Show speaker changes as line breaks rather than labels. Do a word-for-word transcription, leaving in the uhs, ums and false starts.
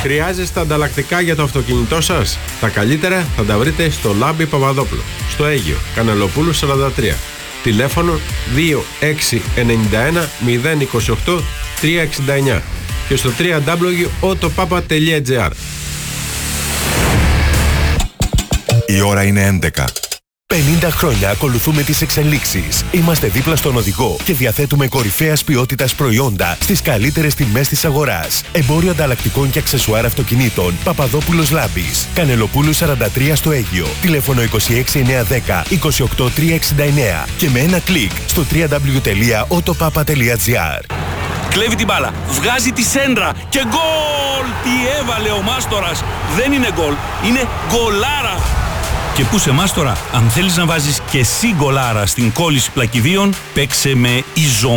Χρειάζεστε ανταλλακτικά για το αυτοκίνητό σας? Τα καλύτερα θα τα βρείτε στο Λάμπη Παπαδόπουλο, στο Αίγυο, Κανελοπούλου σαράντα τρία. Τηλέφωνο δύο έξι εννιά ένα μηδέν δύο οκτώ τρία έξι εννιά και στο double-u double-u double-u τελεία ότοπάπα τελεία τζι άρ.
Η ώρα είναι έντεκα. πενήντα χρόνια ακολουθούμε τις εξελίξεις. Είμαστε δίπλα στον οδηγό και διαθέτουμε κορυφαίας ποιότητας προϊόντα στις καλύτερες τιμές της αγοράς. Εμπόριο ανταλλακτικών και αξεσουάρ αυτοκινήτων Παπαδόπουλος Λάμπης, Κανελοπούλου σαράντα τρία στο Αίγυο. Τηλέφωνο είκοσι έξι εννιακόσια δέκα είκοσι οκτώ τριακόσια εξήντα εννέα και με ένα κλικ στο double-u double-u double-u τελεία ότοπάπα τελεία τζι άρ.
Κλέβει την μπάλα, βγάζει τη σέντρα και γκολ! Τι έβαλε ο Μάστορας! Δεν είναι γκολ, είναι γκολάρα! Και πού σε Μάστορα, αν θέλεις να βάζεις και εσύ γκολάρα στην κόλληση πλακιδίων, παίξε με Ιζο